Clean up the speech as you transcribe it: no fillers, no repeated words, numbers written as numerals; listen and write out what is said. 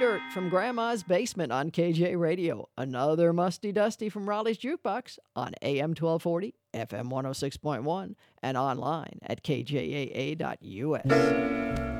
Dirt from Grandma's Basement on KJ Radio. Another Musty Dusty from Raleigh's Jukebox on AM 1240, FM 106.1, and online at kjaa.us.